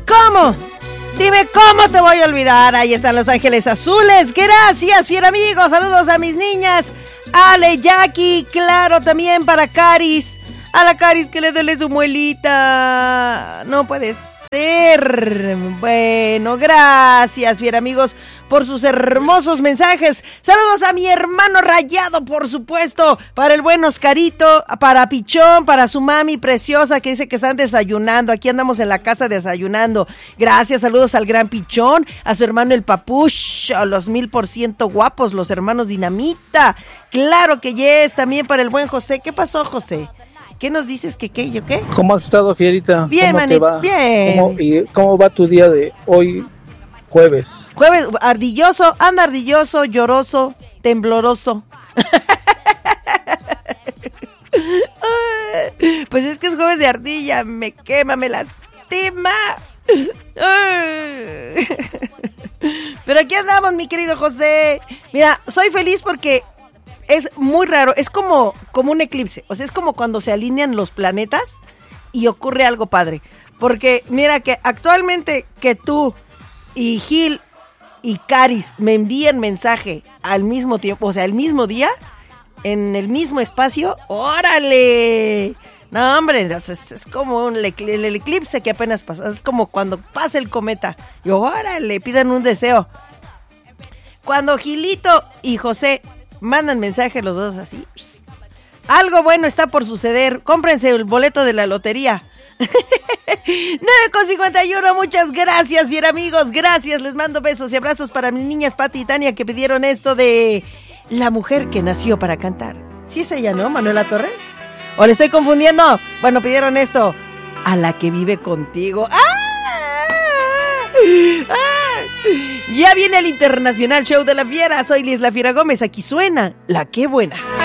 cómo. Dime cómo te voy a olvidar. Ahí están Los Ángeles Azules. Gracias, fiel amigos. Saludos a mis niñas. Ale, Jackie, claro, también para Caris. A la Caris que le duele su muelita. No puede ser. Bueno, gracias, fiel amigos, por sus hermosos mensajes. Saludos a mi hermano Rayado, por supuesto, para el buen Oscarito, para Pichón, para su mami preciosa que dice que están desayunando. Aquí andamos en la casa desayunando. Gracias, saludos al gran Pichón, a su hermano el Papush, a los 1000% guapos, los hermanos Dinamita. Claro que yes, también para el buen José. ¿Qué pasó, José? ¿Qué nos dices? ¿Qué? ¿Yo qué? ¿Cómo has estado, Fierita? Bien, manito, bien. ¿Cómo va tu día de hoy, jueves? Jueves, ardilloso, anda ardilloso, lloroso, tembloroso. Pues es que es jueves de ardilla, me quema, me lastima. Pero aquí andamos, mi querido José. Mira, soy feliz porque es muy raro, es como un eclipse. O sea, es como cuando se alinean los planetas y ocurre algo padre. Porque mira que actualmente que tú y Gil y Caris me envíen mensaje al mismo tiempo, o sea, el mismo día, en el mismo espacio, ¡órale! No, hombre, es como el eclipse que apenas pasó, es como cuando pasa el cometa, y ¡órale! Pidan un deseo. Cuando Gilito y José mandan mensaje los dos así, algo bueno está por suceder, cómprense el boleto de la lotería. 9:51, muchas gracias, bien amigos, gracias, les mando besos y abrazos para mis niñas Pati y Tania que pidieron esto de La mujer que nació para cantar. ¿Sí es ella, no? ¿Manuela Torres? ¿O le estoy confundiendo? Bueno, pidieron esto, A la que vive contigo. Ya viene el Internacional Show de la Fiera, soy Liz La Fiera Gómez, aquí suena La Qué Buena.